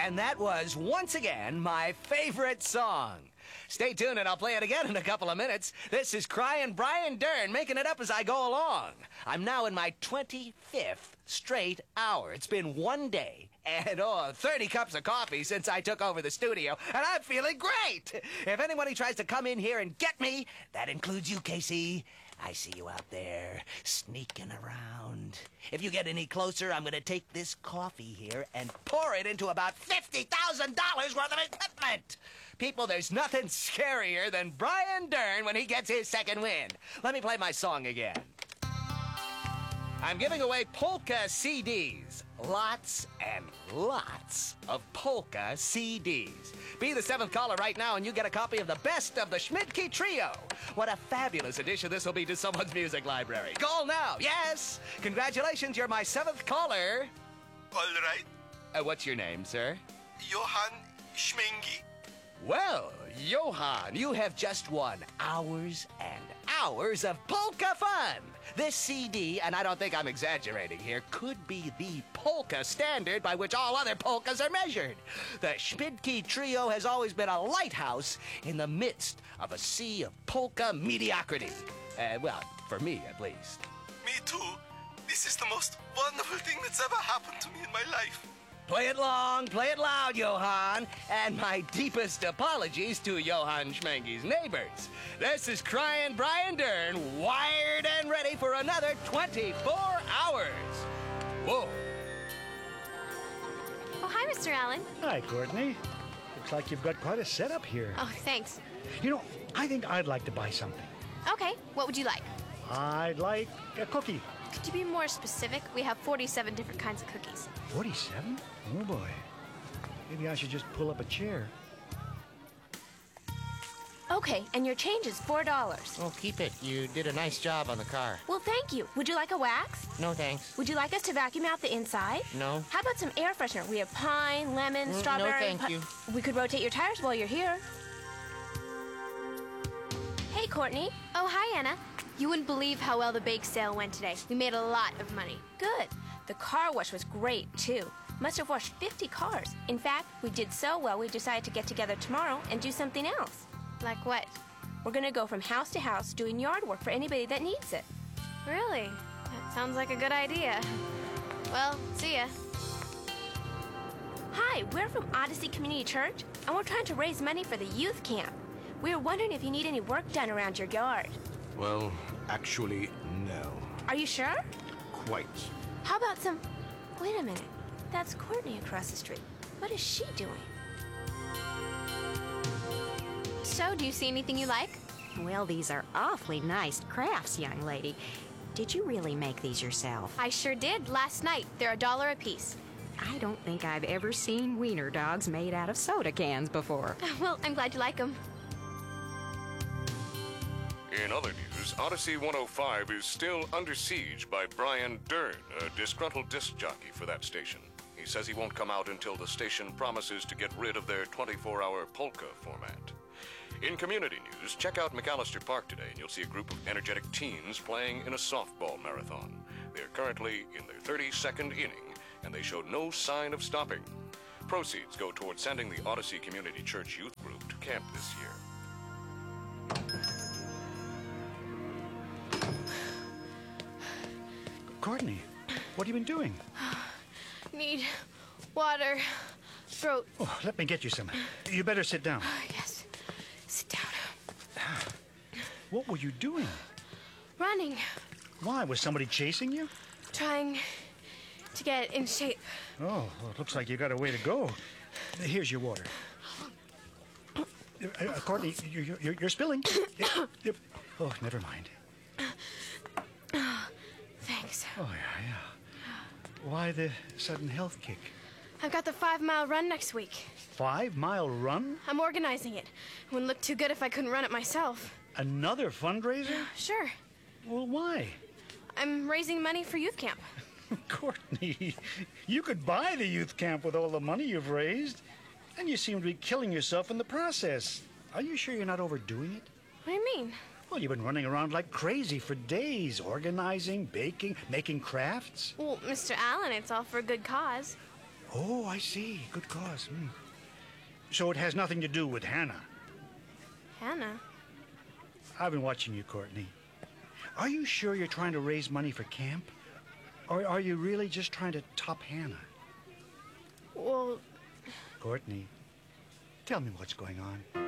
And that was, once again, my favorite song. Stay tuned and I'll play it again in a couple of minutes. This is Crying Brian Dern, making it up as I go along. I'm now in my 25th straight hour. It's been one day and 30 cups of coffee since I took over the studio, and I'm feeling great. If anybody tries to come in here and get me, that includes you, Casey. I see you out there sneaking around. If you get any closer, I'm going to take this coffee here and pour it into about $50,000 worth of equipment. People, there's nothing scarier than Brian Dern when he gets his second win. Let me play my song again. I'm giving away polka CDs. Lots and lots of polka CDs. Be the 7th caller right now and you get a copy of the best of the Schmidtke Trio. What a fabulous addition this will be to someone's music library. Call now. Yes. Congratulations, you're my 7th caller. All right. What's your name, sir? Johan Schmengi. Well, Johan, you have just won hours and hours of polka fun. This CD, and I don't think I'm exaggerating here, could be the polka standard by which all other polkas are measured. The Schmidtke Trio has always been a lighthouse in the midst of a sea of polka mediocrity. Well, for me at least. Me too. This is the most wonderful thing that's ever happened to me in my life. Play it long, play it loud, Johan. And my deepest apologies to Johan Schmengi's neighbors. This is Crying Brian Dern, wired and ready for another 24 hours. Whoa. Oh, hi, Mr. Allen. Hi, Courtney. Looks like you've got quite a setup here. Oh, thanks. You know, I think I'd like to buy something. Okay, what would you like? I'd like a cookie. Could you be more specific? We have 47 different kinds of cookies. 47? Oh, boy. Maybe I should just pull up a chair. Okay, and your change is $4. Oh, keep it. You did a nice job on the car. Well, thank you. Would you like a wax? No, thanks. Would you like us to vacuum out the inside? No. How about some air freshener? We have pine, lemon, strawberry. No, thank you. We could rotate your tires while you're here. Hey, Courtney. Oh, hi, Anna. You wouldn't believe how well the bake sale went today. We made a lot of money. Good. The car wash was great, too. Must have washed 50 cars. In fact, we did so well we decided to get together tomorrow and do something else. Like what? We're going to go from house to house doing yard work for anybody that needs it. Really? That sounds like a good idea. Well, see ya. Hi, we're from Odyssey Community Church, and we're trying to raise money for the youth camp. We were wondering if you need any work done around your yard. Well, actually, no. Are you sure? Quite. How about some... Wait a minute. That's Courtney across the street. What is she doing? So, do you see anything you like? Well, these are awfully nice crafts, young lady. Did you really make these yourself? I sure did. Last night. They're $1 a piece. I don't think I've ever seen wiener dogs made out of soda cans before. Well, I'm glad you like them. In other news, Odyssey 105 is still under siege by Brian Dern, a disgruntled disc jockey for that station. He says he won't come out until the station promises to get rid of their 24-hour polka format. In community news, check out McAllister Park today and you'll see a group of energetic teens playing in a softball marathon. They're currently in their 32nd inning and they show no sign of stopping. Proceeds go toward sending the Odyssey Community Church Youth Group to camp this year. Courtney, what have you been doing? Need water. Throat. Oh, let me get you some. You better sit down. Yes. Sit down. What were you doing? Running. Why? Was somebody chasing you? Trying to get in shape. Oh, well, it looks like you got a way to go. Here's your water. Courtney, you're spilling. Oh, never mind. Thanks. Oh, yeah. Why the sudden health kick? I've got the 5-mile run next week. 5-mile run? I'm organizing it. It wouldn't look too good if I couldn't run it myself. Another fundraiser? Sure. Well, why? I'm raising money for youth camp. Courtney, you could buy the youth camp with all the money you've raised. And you seem to be killing yourself in the process. Are you sure you're not overdoing it? What do you mean? Well, you've been running around like crazy for days, organizing, baking, making crafts. Well, Mr. Allen, it's all for a good cause. Oh, I see. Good cause. So it has nothing to do with Hannah. Hannah? I've been watching you, Courtney. Are you sure you're trying to raise money for camp? Or are you really just trying to top Hannah? Well, Courtney, tell me what's going on.